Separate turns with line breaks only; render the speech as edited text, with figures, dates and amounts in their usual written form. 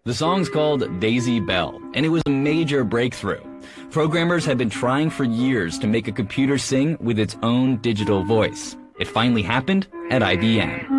The song's called Daisy Bell, and it was a major breakthrough. Programmers had been trying for years to make a computer sing with its own digital voice. It finally happened at IBM.